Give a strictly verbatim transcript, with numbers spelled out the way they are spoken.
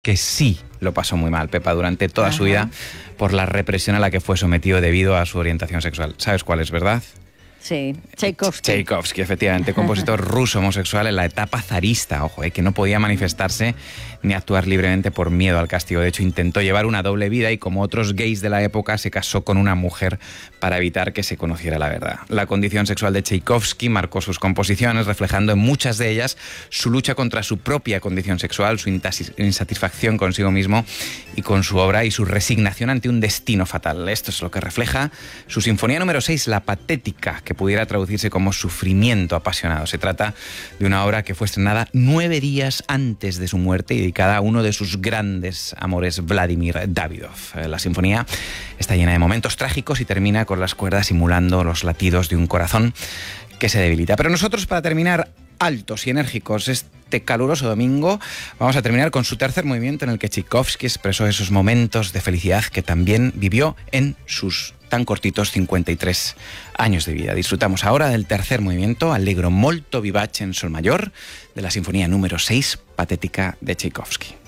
que sí lo pasó muy mal, Pepa, durante toda Ajá. su vida por la represión a la que fue sometido debido a su orientación sexual. ¿Sabes cuál es, verdad? Sí, Tchaikovsky. Tchaikovsky, efectivamente, compositor ruso homosexual en la etapa zarista, ojo, eh, que no podía manifestarse ni actuar libremente por miedo al castigo. De hecho, intentó llevar una doble vida y, como otros gays de la época, se casó con una mujer para evitar que se conociera la verdad. La condición sexual de Tchaikovsky marcó sus composiciones, reflejando en muchas de ellas su lucha contra su propia condición sexual, su insatisfacción consigo mismo y con su obra, y su resignación ante un destino fatal. Esto es lo que refleja su sinfonía número seis, La Patética, que pudiera traducirse como sufrimiento apasionado. Se trata de una obra que fue estrenada nueve días antes de su muerte y dedicada a uno de sus grandes amores, Vladimir Davidov. La sinfonía está llena de momentos trágicos y termina con las cuerdas simulando los latidos de un corazón que se debilita. Pero nosotros, para terminar altos y enérgicos este caluroso domingo, vamos a terminar con su tercer movimiento, en el que Tchaikovsky expresó esos momentos de felicidad que también vivió en sus tan cortitos cincuenta y tres años de vida. Disfrutamos ahora del tercer movimiento, Allegro molto vivace en sol mayor, de la sinfonía número seis, Patética, de Tchaikovsky.